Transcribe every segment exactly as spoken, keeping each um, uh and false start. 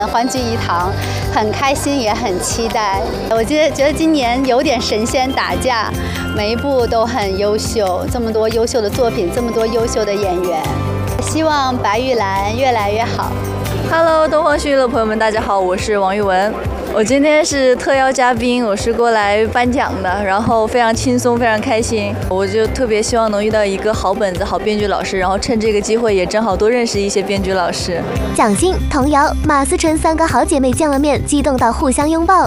欢聚一堂，很开心也很期待。我觉得觉得今年有点神仙打架，每一部都很优秀，这么多优秀的作品，这么多优秀的演员，希望白玉兰越来越好。 Hello， 东方旭的朋友们，大家好，我是王玉雯。我今天是特邀嘉宾，我是过来颁奖的，然后非常轻松，非常开心。我就特别希望能遇到一个好本子、好编剧老师，然后趁这个机会也正好多认识一些编剧老师。 蒋欣、童瑶、马思纯三个好姐妹见了面，激动到互相拥抱。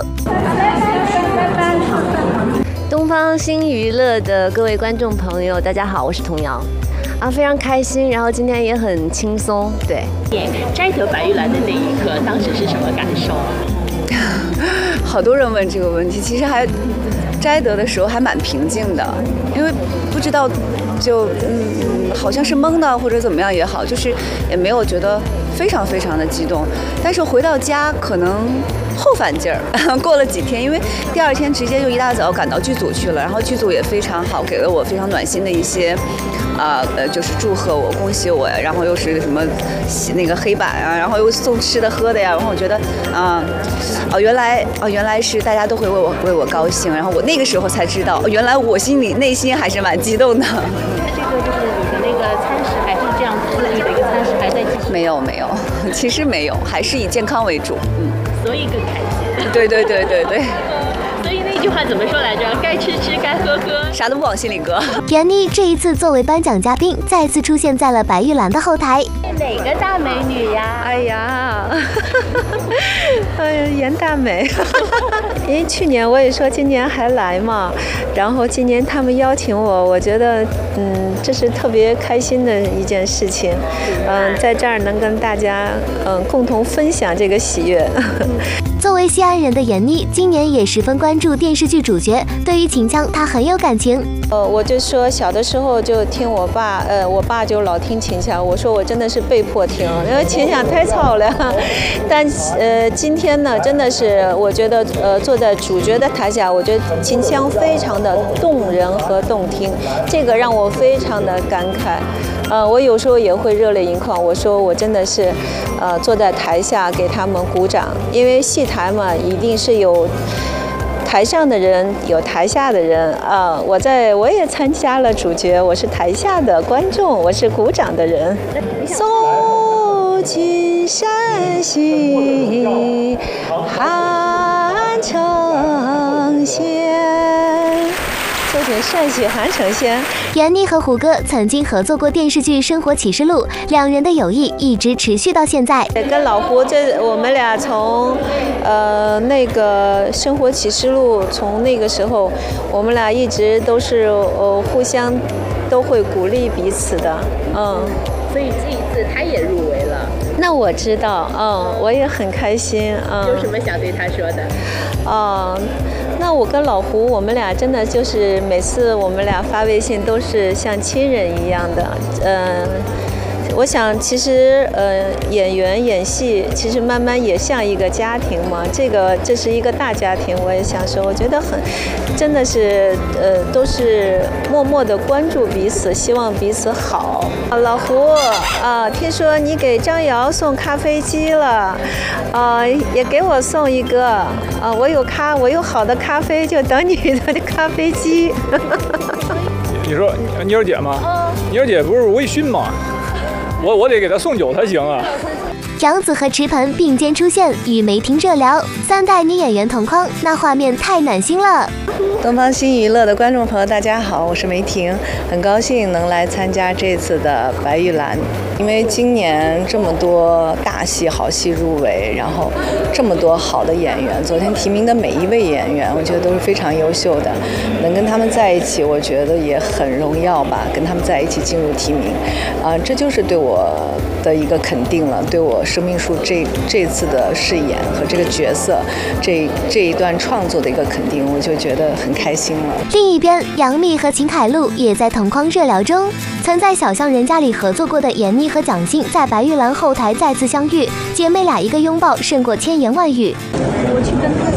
东方新娱乐的各位观众朋友，大家好，我是童瑶。啊，非常开心，然后今天也很轻松，对。 摘得白玉兰的那一刻，当时是什么感受？ 好多人问这个问题，其实还摘得的时候还蛮平静的，因为不知道就嗯，好像是懵的或者怎么样也好，就是也没有觉得非常非常的激动。但是回到家可能后反劲儿，过了几天，因为第二天直接就一大早赶到剧组去了，然后剧组也非常好，给了我非常暖心的一些。啊呃，就是祝贺我，恭喜我呀，然后又是什么那个黑板啊，然后又送吃的喝的呀，然后我觉得啊，哦原来哦原来是大家都会为我为我高兴，然后我那个时候才知道，哦原来我心里内心还是蛮激动的。 这个就是你的那个餐食还是这样自立的一个餐食还在继续？ 没有没有，其实没有，还是以健康为主，嗯。 所以更开心。 对对对对对。 所以那句话怎么说来着？该吃吃，该喝喝， 啥都不往心里搁。 闫妮这一次作为颁奖嘉宾，再次出现在了白玉兰的后台。 哪个大美女呀？ 哎呀，哎呀，严大美。因为去年我也说今年还来嘛，然后今年他们邀请我，我觉得嗯，这是特别开心的一件事情。嗯，在这儿能跟大家嗯共同分享这个喜悦。 作为西安人的闫妮，今年也十分关注电视剧主角，对于秦腔，她很有感情。 呃，我就说小的时候就听我爸，呃，我爸就老听秦腔，我说我真的是被迫听，因为秦腔太吵了。但呃，今天呢，真的是我觉得，呃，坐在主角的台下，我觉得秦腔非常的动人和动听，这个让我非常的感慨。呃，我有时候也会热泪盈眶。我说我真的是，呃，坐在台下给他们鼓掌，因为戏台嘛，一定是有台上的人，有台下的人啊、呃。我在我也参加了主角，我是台下的观众，我是鼓掌的人。送君山西韩城仙。收听陕西韩城县。 闫妮和胡歌曾经合作过电视剧《生活启示录》，两人的友谊一直持续到现在。 跟老胡这我们俩从，呃那个《生活启示录》从那个时候，我们俩一直都是呃互相都会鼓励彼此的，嗯。 所以这一次他也入围了。 那我知道，嗯，我也很开心，嗯。 有什么想对他说的？ 嗯。那我跟老胡，我们俩真的就是每次我们俩发微信都是像亲人一样的，嗯。我想，其实呃，演员演戏，其实慢慢也像一个家庭嘛。这个这是一个大家庭，我也想说，我觉得很，真的是呃，都是默默的关注彼此，希望彼此好。老胡啊，听说你给张瑶送咖啡机了，啊，也给我送一个啊，我有咖，我有好的咖啡，就等你的咖啡机。 你说妮儿姐吗？妮儿姐不是微醺吗？我我得给他送酒才行啊！ 杨紫和池盆并肩出现，与梅婷热聊，三代女演员同框，那画面太暖心了。 东方新娱乐的观众朋友，大家好，我是梅婷，很高兴能来参加这次的白玉兰。因为今年这么多大戏好戏入围，然后这么多好的演员，昨天提名的每一位演员，我觉得都是非常优秀的，能跟他们在一起，我觉得也很荣耀吧。跟他们在一起进入提名，啊，这就是对我的一个肯定了，对我生命树这这次的饰演和这个角色，这这一段创作的一个肯定，我就觉得很开心了。 另一边，杨幂和秦凯璐也在同框热聊中。曾在《小巷人家》里合作过的闫妮和蒋欣，在白玉兰后台再次相遇，姐妹俩一个拥抱胜过千言万语。 我去跟她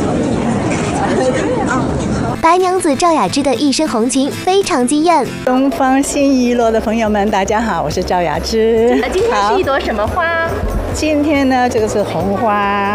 白娘子赵雅芝的一身红裙非常惊艳。 东方新娱乐的朋友们，大家好，我是赵雅芝。 今天是一朵什么花？ 今天呢，这个是红花。